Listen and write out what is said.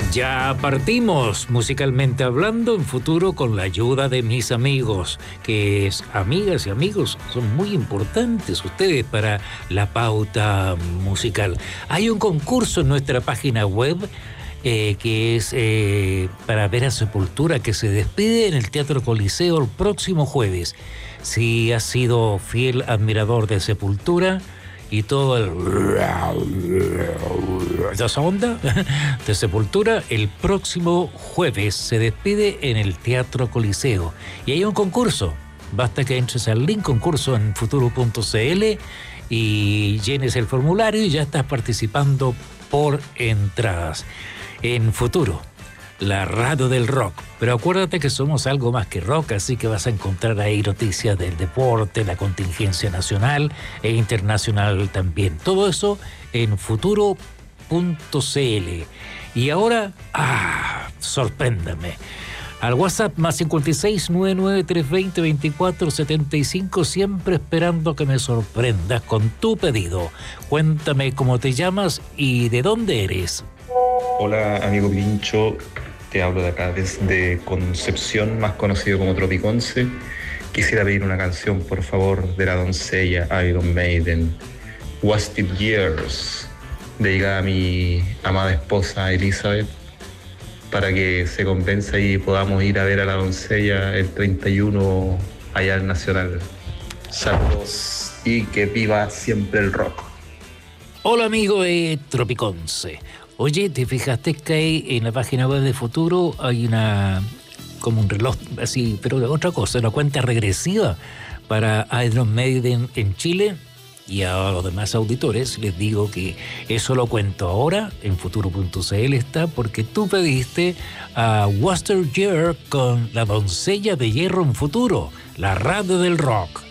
Ya partimos, musicalmente hablando, en Futuro con la ayuda de mis amigos, que es amigas y amigos, son muy importantes ustedes para la pauta musical. Hay un concurso en nuestra página web que es para ver a Sepultura, que se despide en el Teatro Coliseo el próximo jueves. Si has sido fiel admirador de Sepultura y todo esa onda de Sepultura, el próximo jueves se despide en el Teatro Coliseo. Y hay un concurso. Basta que entres al link concurso en futuro.cl y llenes el formulario y ya estás participando por entradas. En Futuro, la radio del rock. Pero acuérdate que somos algo más que rock, así que vas a encontrar ahí noticias del deporte, la contingencia nacional e internacional también. Todo eso en futuro.cl. Y ahora, sorpréndame. Al WhatsApp más 56 99 320 24 75, siempre esperando que me sorprendas con tu pedido. Cuéntame cómo te llamas y de dónde eres. Hola amigo Pincho, te hablo de acá desde Concepción, más conocido como Tropiconce. Quisiera pedir una canción, por favor, de la doncella Iron Maiden, Wasted Years, dedicada a mi amada esposa Elizabeth, para que se convenza y podamos ir a ver a la doncella el 31 allá al Nacional. Saludos y que viva siempre el rock. Hola amigo de Tropiconce. Oye, ¿te fijaste que hay en la página web de Futuro hay como un reloj así, pero de otra cosa, una cuenta regresiva para Iron Maiden en Chile? Y a los demás auditores les digo que eso lo cuento ahora, en futuro.cl está, porque tú pediste a Wasted Year con la doncella de hierro en Futuro, la radio del rock.